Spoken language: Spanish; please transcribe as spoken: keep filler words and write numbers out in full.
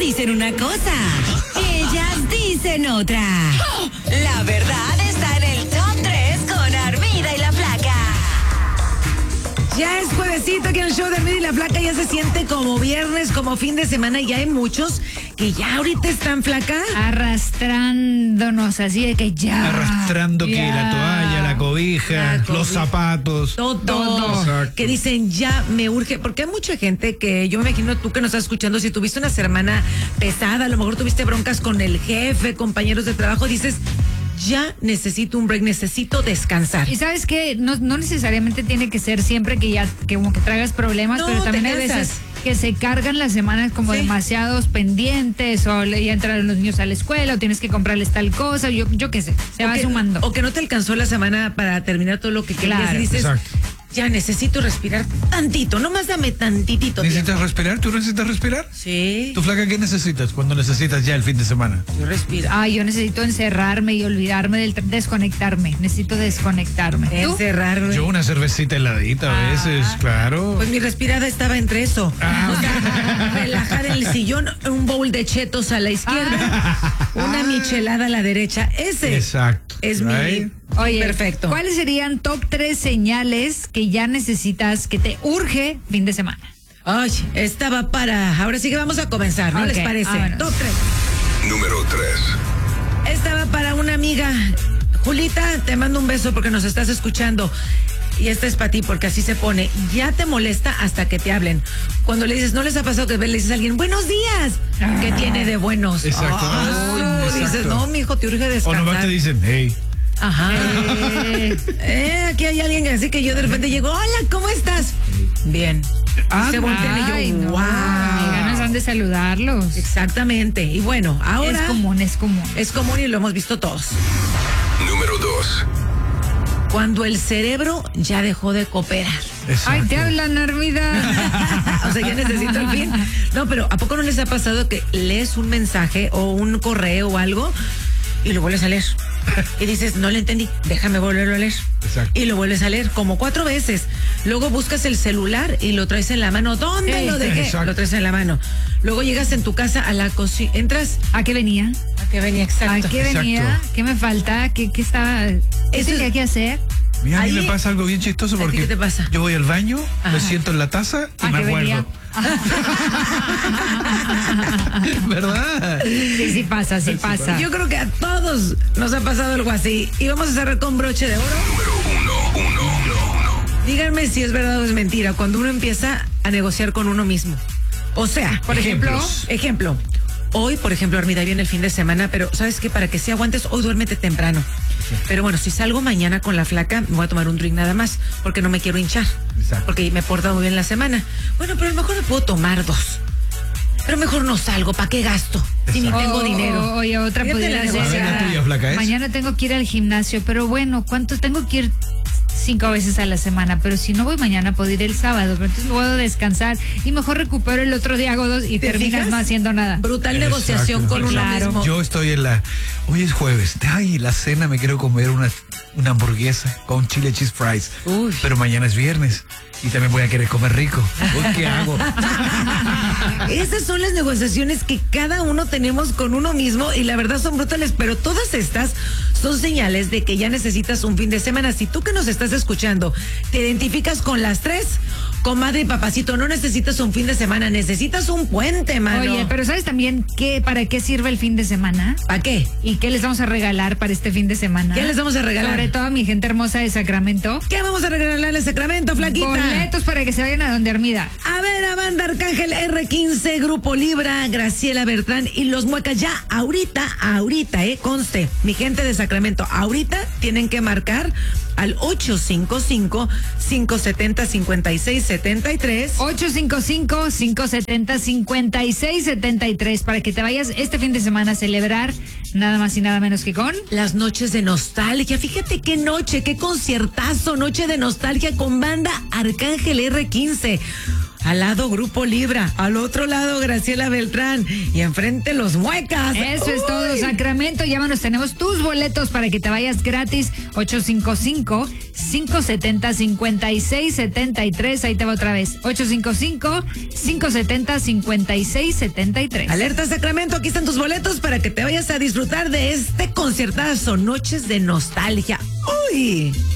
dicen una cosa, ellas dicen otra. La verdad está en el top tres con Armida y la Flaca. Ya es juevesito aquí en el show de Armida y la Flaca, ya se siente como viernes, como fin de semana, y ya hay muchos que ya ahorita están, Flaca, arrastrándonos, así de que ya. Arrastrando ya. que la toalla, la cobija, La cobija. los zapatos. todo, Todo. Exacto. que dicen ya me urge, porque hay mucha gente que yo me imagino tú que nos estás escuchando, si tuviste una semana pesada, a lo mejor tuviste broncas con el jefe, compañeros de trabajo, dices, ya necesito un break, necesito descansar. Y sabes que no, no necesariamente tiene que ser siempre que ya que como que traigas problemas, No, pero también te hay cansas. veces que se cargan las semanas como Sí. demasiados pendientes, o le- ya entraron los niños a la escuela, o tienes que comprarles tal cosa, yo, yo qué sé, se O va que- sumando. O que no te alcanzó la semana para terminar todo lo que querías Claro. y dices, Exacto. ya necesito respirar tantito, nomás dame tantitito ¿Necesitas tiempo. respirar? ¿Tú necesitas respirar? Sí, ¿Tu Flaca qué necesitas cuando necesitas ya el fin de semana? yo respiro. Ah, yo necesito encerrarme y olvidarme del tra- desconectarme, necesito desconectarme. ¿Tú? Encerrarme. Yo una cervecita heladita a Ah. veces, claro. Pues mi respirada estaba entre eso. Ah, O sea, relajar en el sillón, un bowl de chetos a la izquierda, una michelada a la derecha. Ese Exacto. es mi, Right. mi Oye, perfecto. ¿cuáles serían top tres señales que ya necesitas, que te urge fin de semana? Ay, estaba para. Ahora sí que vamos a comenzar, ¿no Ok, les parece? vámonos. Top tres. Número tres. Estaba para una amiga. Julita, te mando un beso porque nos estás escuchando. Y esta es para ti porque así se pone. Ya te molesta hasta que te hablen. Cuando le dices, ¿no les ha pasado que le dices a alguien, buenos días? ¿Qué tiene de buenos? Exacto. Ah, Exacto. dices, no, mijo, te urge O descansar. nomás te dicen, hey. Ajá. Eh, Eh, aquí hay alguien así que yo de repente llego, hola, ¿cómo estás? Bien. Ah, Y se voltean y yo, ay, no, wow. qué ganas dan de saludarlos. Exactamente. Y bueno, ahora Es común, es común. es común y lo hemos visto todos. Número dos. Cuando el cerebro ya dejó de cooperar. Exacto. Ay, te hablan, Armida. O sea, ya necesito el fin. No, pero ¿a poco no les ha pasado que lees un mensaje o un correo o algo y lo vuelves a leer? Y dices, no le entendí, déjame volverlo a leer. Exacto. Y lo vuelves a leer como cuatro veces. Luego buscas el celular y lo traes en la mano. ¿Dónde Ey, lo dejé? exacto. Lo traes en la mano. Luego llegas en tu casa a la cocina. Entras. ¿A qué venía? ¿A qué venía? ¿A Exacto. qué Exacto. venía? ¿Qué me falta? ¿Qué, qué estaba? ¿Qué Eso tenía es- que hacer? Mira, a mí Ahí- me pasa algo bien chistoso ¿A ti porque qué te pasa? yo voy al baño, Ajá. me siento en la taza y ¿A me qué venía? acuerdo. ¿Verdad? Sí, sí pasa, sí pasa. Yo creo que a todos nos ha pasado algo así. Y vamos a cerrar con broche de oro. Número uno, uno, uno, uno. Díganme si es verdad o es mentira cuando uno empieza a negociar con uno mismo. O sea, Por ejemplo, Ejemplos. ejemplo, hoy, por ejemplo, Armida viene el fin de semana, pero ¿sabes qué? Para que sí aguantes, hoy duérmete temprano. Pero bueno, si salgo mañana con la Flaca, me voy a tomar un drink nada más, porque no me quiero hinchar. Exacto. Porque me he portado muy bien la semana. Bueno, pero a lo mejor me puedo tomar dos. Pero mejor no salgo, ¿para qué gasto? Si ni Exacto. tengo O- dinero. o- Oye, otra Fíjate pudiera la ser. negociada. A ver, la tuya, Flaca, ¿es? Mañana tengo que ir al gimnasio, pero bueno, ¿cuánto tengo que ir? Cinco veces a la semana, pero si no voy mañana puedo ir el sábado, pero entonces puedo descansar y mejor recupero el otro día, hago dos y ¿Te terminas fijas? no haciendo nada. Brutal Exacto. negociación con uno Claro. mismo. Yo estoy en la. Hoy es jueves. Ay, la cena me quiero comer una, una hamburguesa con chile cheese fries. Uy. Pero mañana es viernes y también voy a querer comer rico. Uy, ¿qué hago? Esas son las negociaciones que cada uno tenemos con uno mismo y la verdad son brutales, pero todas estas son señales de que ya necesitas un fin de semana. Si tú que nos estás escuchando te identificas con las tres, comadre y papacito, no necesitas un fin de semana, necesitas un puente, mano. Oye, pero ¿sabes también qué, para qué sirve el fin de semana? ¿Para qué? ¿Y qué les vamos a regalar para este fin de semana? ¿Qué les vamos a regalar? Sobre todo a mi gente hermosa de Sacramento. ¿Qué vamos a regalarle a Sacramento, flaquita? Boletos para que se vayan a donde Armida. A ver, a banda Arcángel R quince, Grupo Libra, Graciela Bertrán y los Muecas ya ahorita, ahorita, eh, conste, mi gente de Sacramento, ahorita tienen que marcar al ocho cinco cinco, cinco siete cero, cinco seis siete tres. ocho cinco cinco, cinco siete cero, cinco seis siete tres para que te vayas este fin de semana a celebrar nada más y nada menos que con Las noches de nostalgia, fíjate qué noche, qué conciertazo, noche de nostalgia con banda Arcángel R quince. Al lado Grupo Libra, al otro lado Graciela Beltrán y enfrente los Muecas. Eso es todo, Sacramento. Llámanos, tenemos tus boletos para que te vayas gratis. ocho cinco cinco, cinco siete cero, cinco seis siete tres. Ahí te va otra vez. ocho cinco cinco, cinco siete cero, cinco seis siete tres. Alerta Sacramento, aquí están tus boletos para que te vayas a disfrutar de este conciertazo, Noches de Nostalgia. ¡Uy!